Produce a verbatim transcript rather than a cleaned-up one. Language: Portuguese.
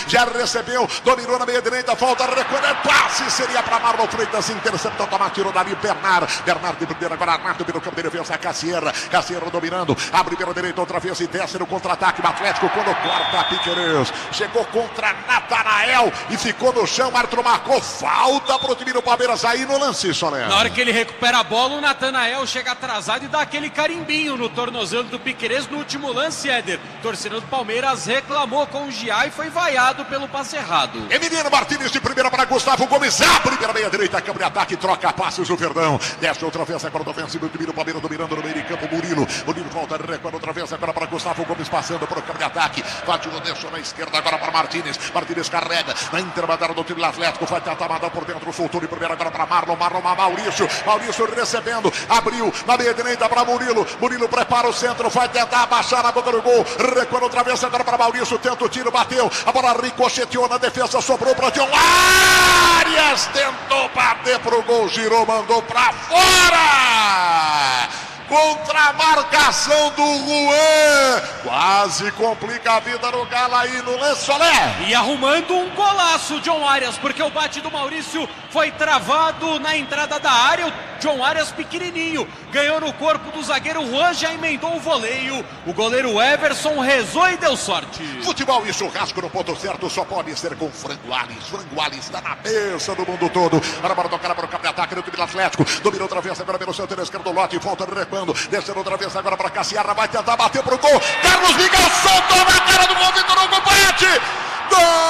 já recebeu, dominou na meia direita, falta, recolher, passe, seria para Marlon Freitas, interceptou, toma, tirou dali, Bernard, Bernard de primeira, agora Arnaldo pelo campo de defesa, Cassierra, Cassierra dominando, abre pela direita, outra vez e desce no contra-ataque, o Atlético quando corta, Piquerez, chegou contra Natanael e ficou no chão, Arthur marcou, falta pro time do Palmeiras aí no lance, Soler. Na hora que ele recupera a bola, o Natanael chega atrasado e dá aquele carimbinho no tornozelo do Piquerez no último lance, Éder. Torcedor do Palmeiras reclamou com o Giá e foi vaiado pelo passe errado. Emiliano Martins de primeira para Gustavo Gomes, abre pela meia direita, câmbio de ataque, troca passes o Verdão, desce outra vez agora do ofensivo, o time do Palmeiras dominando no meio de campo, Murilo, Murilo volta, recuando outra vez agora para Gustavo Gomes, passando para o câmbio de ataque, Fátima deixou na esquerda agora para Martins, Martins carrega, na intermediária do time do Atlético, vai tentar mandar por dentro, soltou de primeira agora para Marlon, Marlon, Maurício, Maurício recebendo, abriu na meia direita para Murilo, Murilo prepara o centro, vai tentar abaixar a boca do gol, recuando outra vez agora para Maurício, tenta o tiro, bateu, a bola ricocheteou na defesa, sobrou para John Arias, tentou bater pro gol, girou, mandou para fora! Contra a marcação do Juan, quase complica a vida no Galo aí no lance, Soler. E arrumando um golaço, John Arias, porque o bate do Maurício foi travado na entrada da área. O John Arias pequenininho ganhou no corpo do zagueiro, Juan já emendou o voleio. O goleiro Everson rezou e deu sorte. Futebol e churrasco no ponto certo só pode ser com Frango Alves. Frango Alves está na mesa do mundo todo. Agora para tocar para o campo de ataque do time do Atlético. Dominou outra vez agora pelo centro esquerdo, Lote, volta recuando. Descendo outra vez agora para Cassiarra, vai tentar bater pro gol. Carlos Miguel soltou na cara do gol, Vitor Hugo bate! Gol!